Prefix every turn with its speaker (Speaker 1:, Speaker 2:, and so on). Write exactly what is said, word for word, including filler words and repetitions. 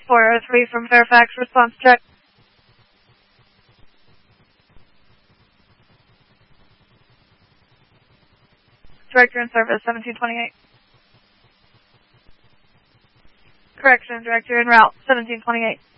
Speaker 1: four oh three from Fairfax, response check. Director in service, seventeen twenty-eight. Correction, director en route, seventeen twenty-eight.